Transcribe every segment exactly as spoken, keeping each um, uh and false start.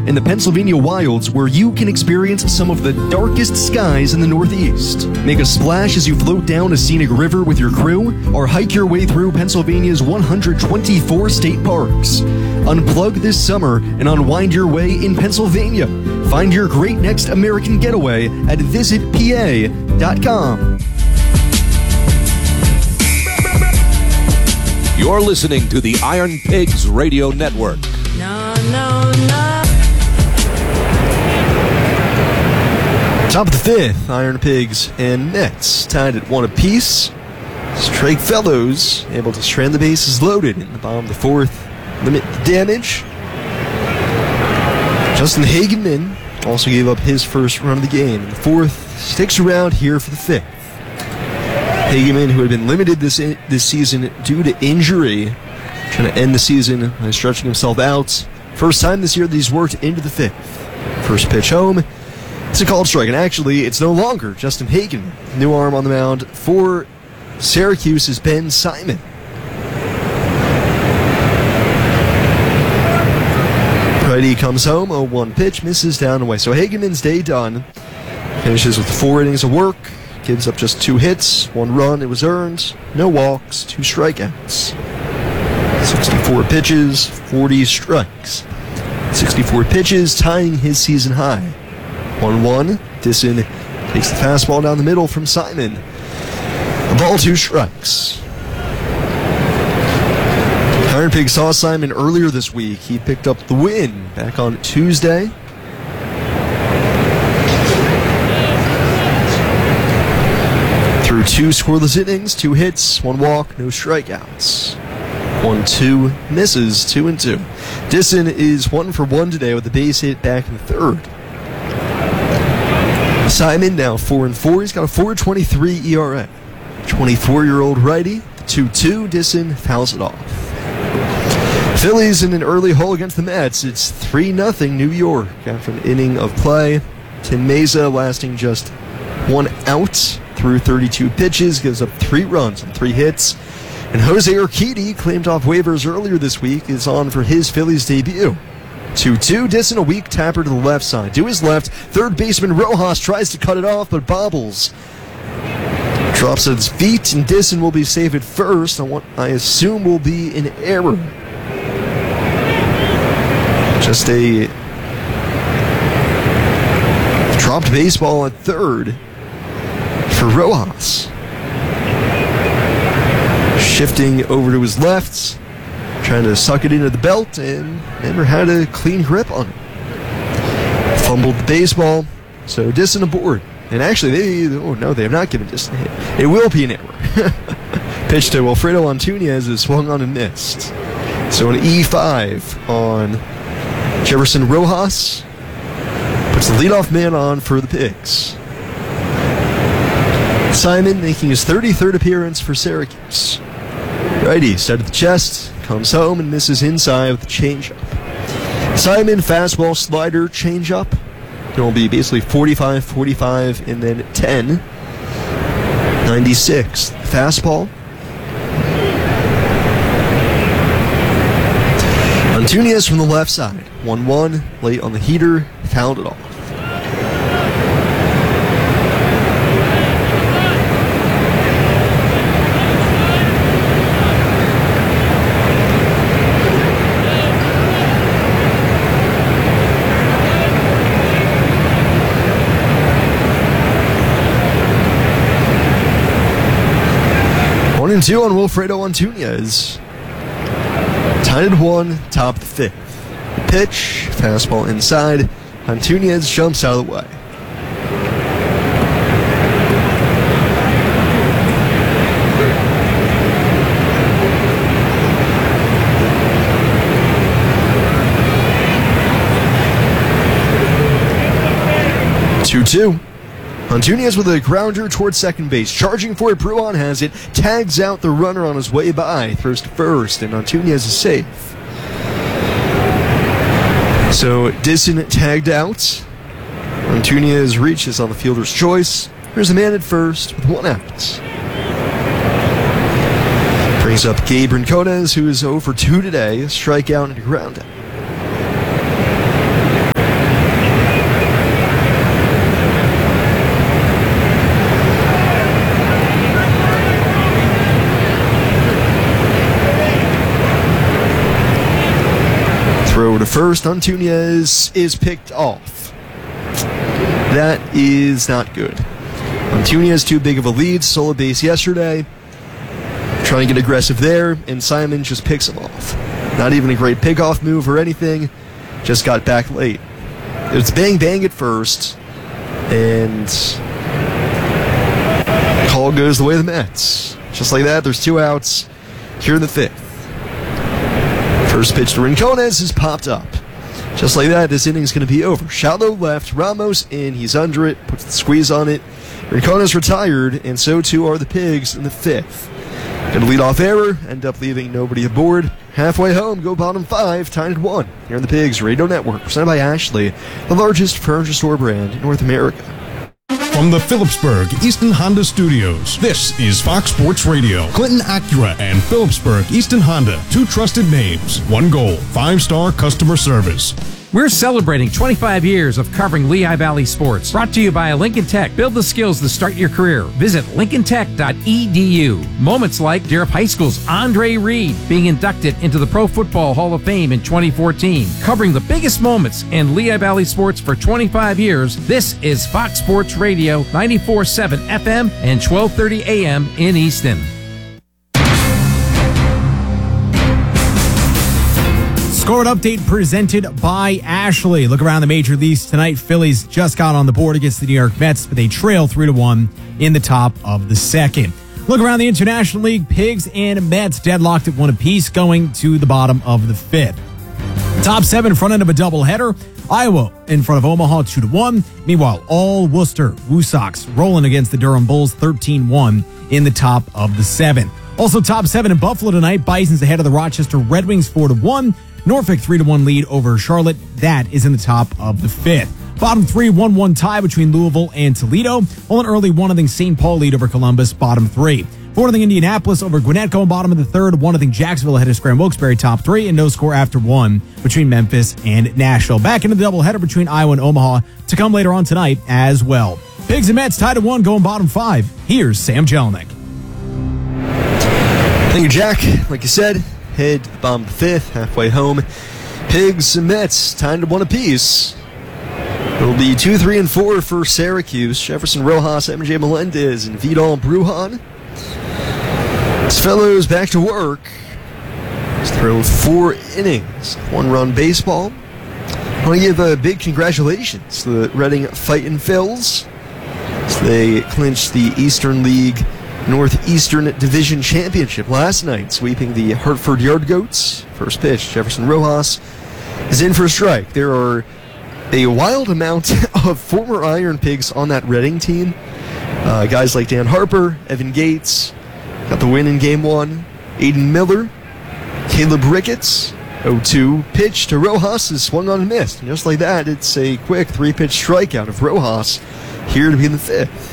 in the Pennsylvania wilds where you can experience some of the darkest skies in the Northeast. Make a splash as you float down a scenic river with your crew, or hike your way through Pennsylvania's one hundred twenty-four state parks. Unplug this summer and unwind your way in Pennsylvania. Find your great next American getaway at visit P A dot com. You're listening to the Iron Pigs Radio Network. No, no, no. Top of the fifth, Iron Pigs and Mets tied at one apiece. Strike Fellows able to strand the bases loaded in the bottom of the fourth, limit the damage. Justin Hageman also gave up his first run of the game in the fourth, sticks around here for the fifth. Hageman, who had been limited this in, this season due to injury, trying to end the season by stretching himself out. First time this year that he's worked into the fifth. First pitch home. It's a called strike, and actually, it's no longer Justin Hageman. New arm on the mound for Syracuse is Ben Simon. Righty comes home, oh one pitch, misses down and away. So Hageman's day done. Finishes with four innings of work. Gives up just two hits, one run, it was earned, no walks, two strikeouts. sixty-four pitches, forty strikes. sixty-four pitches, tying his season high. one one, Disson takes the fastball down the middle from Simon. A ball, two strikes. Iron Pig saw Simon earlier this week. He picked up the win back on Tuesday. Through two scoreless innings, two hits, one walk, no strikeouts. One, two, misses, two and two. Disson is one for one today with a base hit back in the third. Simon now four and four. He's got a four twenty-three E R A. twenty-four-year-old righty. The two two. Disson fouls it off. Phillies in an early hole against the Mets. It's three nothing New York after an inning of play. Tim Mesa lasting just one out through thirty-two pitches, gives up three runs and three hits. And Jose Urquidy, claimed off waivers earlier this week, is on for his Phillies debut. two two, Disson, a weak tapper to the left side. To his left, third baseman Rojas tries to cut it off, but bobbles. Drops at his feet, and Disson will be safe at first on what I assume will be an error. Just a dropped baseball at third for Rojas. Shifting over to his left, trying to suck it into the belt, and never had a clean grip on it. Fumbled the baseball, so Disson aboard. And actually, they, oh no, they have not given Disson a hit. It will be an error. Pitch to Wilfredo Antunez is swung on and missed. So an E five on Jefferson Rojas. Puts the leadoff man on for the Pigs. Simon making his thirty-third appearance for Syracuse. Righty, set at the chest, comes home and misses inside with the changeup. Simon, fastball, slider, changeup. It will be basically forty-five, forty-five, and then ten. ninety-six, fastball. Antunez from the left side. one one, late on the heater, fouled it off. One and two on Wilfredo Antunez. Tied at one, top of the fifth. Pitch, fastball inside. Antunez jumps out of the way. two two. Antunez with a grounder towards second base. Charging for it, Bruin has it. Tags out the runner on his way by. Throws to first, and Antunez is safe. So Disson tagged out. Antunez reaches on the fielder's choice. There's a man at first with one out. Brings up Gabe Rincones, who is oh for two today. A strikeout and a ground out. to first. Antunes is picked off. That is not good. Antunes too big of a lead. Solo base yesterday. Trying to get aggressive there, and Simon just picks him off. Not even a great pickoff move or anything. Just got back late. It's bang bang at first, and call goes the way of the Mets. Just like that, there's two outs here in the fifth. First pitch to Rincones is popped up. Just like that, this inning's going to be over. Shallow left, Ramos in, he's under it, puts the squeeze on it. Rincones retired, and so too are the Pigs in the fifth. Gonna lead off error, end up leaving nobody aboard. Halfway home, go bottom five, tied at one. Here on the Pigs Radio Network, presented by Ashley, the largest furniture store brand in North America. From the Phillipsburg Easton Honda Studios, this is Fox Sports Radio. Clinton Acura and Phillipsburg Easton Honda, two trusted names, one goal, five-star customer service. We're celebrating twenty-five years of covering Lehigh Valley sports. Brought to you by Lincoln Tech. Build the skills to start your career. Visit lincoln tech dot e d u. Moments like Derup High School's Andre Reed being inducted into the Pro Football Hall of Fame in twenty fourteen. Covering the biggest moments in Lehigh Valley sports for twenty-five years, this is Fox Sports Radio, ninety-four point seven F M and twelve thirty A M in Easton. Scored update presented by Ashley. Look around the major leagues tonight. Phillies just got on the board against the New York Mets, but they trail three to one in the top of the second. Look around the International League. Pigs and Mets deadlocked at one apiece, going to the bottom of the fifth. Top seven, front end of a doubleheader. Iowa in front of Omaha two to one. Meanwhile, all Worcester Woo Sox rolling against the Durham Bulls thirteen one in the top of the seventh. Also top seven in Buffalo tonight. Bison's ahead of the Rochester Red Wings four to one. Norfolk three to one lead over Charlotte. That is in the top of the fifth. Bottom three, one one tie between Louisville and Toledo. All an early one nothing Saint Paul lead over Columbus, bottom three. four nothing Indianapolis over Gwinnett going bottom of the third. one nothing Jacksonville ahead of Scranton Wilkes-Barre, top three. And no score after one between Memphis and Nashville. Back into the doubleheader between Iowa and Omaha to come later on tonight as well. Pigs and Mets tied at one going bottom five. Here's Sam Jelinek. Thank you, Jack. Like you said, head to the bottom of the fifth, halfway home. Pigs and Mets, time to one apiece. It'll be two, three, and four for Syracuse. Jefferson Rojas, M J Melendez, and Vidal Brujan. This fellow's back to work. He's thrown four innings, one-run baseball. I want to give a big congratulations to the Reading Fightin' Phils as they clinched the Eastern League Northeastern Division Championship last night, sweeping the Hartford Yard Goats. First pitch, Jefferson Rojas is in for a strike. There are a wild amount of former Iron Pigs on that Reading team. Uh, guys like Dan Harper, Evan Gates, got the win in game one. Aiden Miller, Caleb Ricketts, oh two pitch to Rojas is swung on and missed. And just like that, it's a quick three-pitch strikeout of Rojas here to be in the fifth.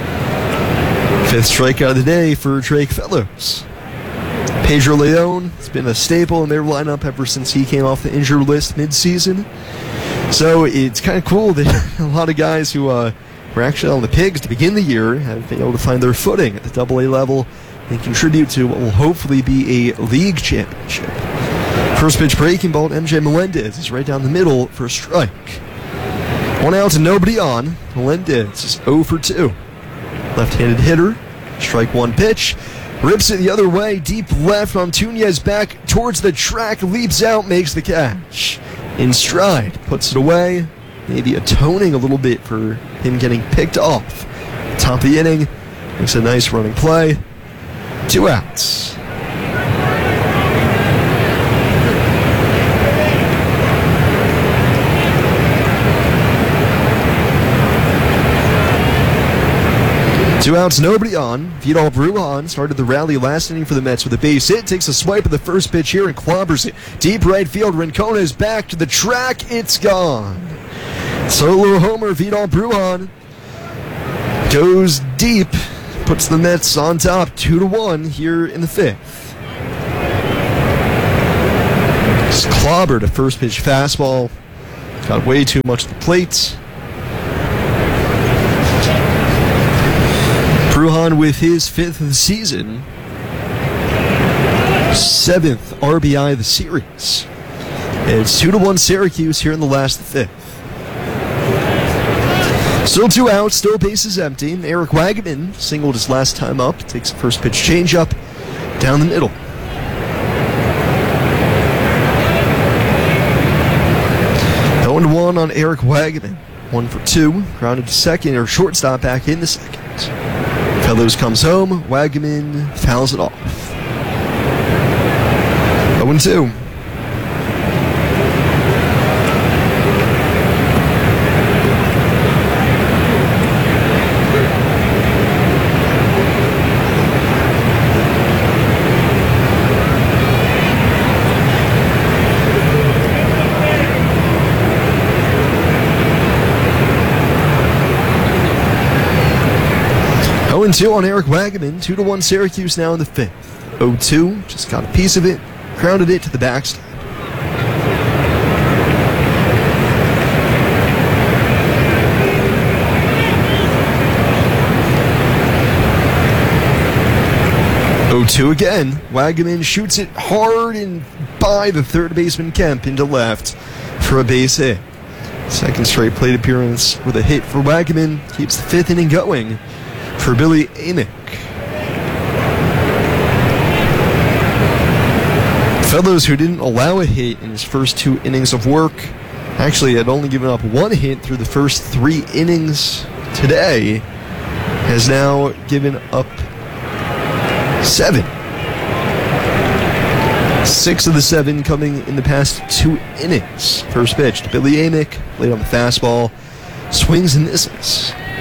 Fifth strikeout of the day for Drake Fellows. Pedro Leon has been a staple in their lineup ever since he came off the injured list midseason. So it's kind of cool that a lot of guys who uh, were actually on the Pigs to begin the year have been able to find their footing at the double A level and contribute to what will hopefully be a league championship. First pitch breaking ball to M J Melendez is right down the middle for a strike. One out and nobody on. Melendez is oh for two. Left-handed hitter, strike one pitch, rips it the other way, deep left on Antunes, back towards the track, leaps out, makes the catch. In stride, puts it away, maybe atoning a little bit for him getting picked off. Top of the inning, makes a nice running play, two outs. Two outs, nobody on. Vidal Brujan started the rally last inning for the Mets with a base hit. Takes a swipe at the first pitch here and clobbers it. Deep right field. Rincones back to the track. It's gone. Solo homer. Vidal Brujan goes deep. Puts the Mets on top. Two to one here in the fifth. Just clobbered a first pitch fastball. Got way too much to the plate. Brujan with his fifth of the season, seventh R B I of the series, It's two to one Syracuse here in the last fifth. Still two outs, still bases empty. Eric Wagaman singled his last time up, takes a first pitch changeup down the middle. oh and one on Eric Wagaman. One for two, grounded to second, or shortstop back in the second. Fellows comes home, Wagaman fouls it off. oh and two. oh and two on Eric Wagaman. two to one Syracuse now in the fifth. oh two, just got a piece of it, grounded it to the backstop. oh two again. Wagaman shoots it hard and by the third baseman Kemp into left for a base hit. Second straight plate appearance with a hit for Wagaman. Keeps the fifth inning going for Billy Amick. Fellows, who didn't allow a hit in his first two innings of work, actually had only given up one hit through the first three innings today, has now given up seven. Six of the seven coming in the past two innings. First pitch to Billy Amick, laid on the fastball, swings and misses.